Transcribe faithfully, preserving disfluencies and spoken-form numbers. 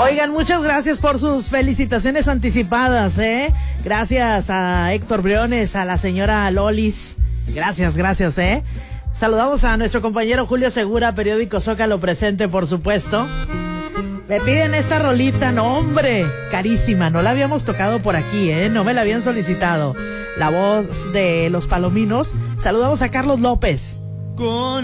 Oigan, muchas gracias por sus felicitaciones anticipadas, ¿eh? Gracias a Héctor Briones, a la señora Lolis. Gracias, gracias, ¿eh? Saludamos a nuestro compañero Julio Segura, periódico Zócalo presente, por supuesto. Me piden esta rolita, no hombre, carísima, no la habíamos tocado por aquí, ¿eh? No me la habían solicitado. La voz de Los Palominos. Saludamos a Carlos López. Con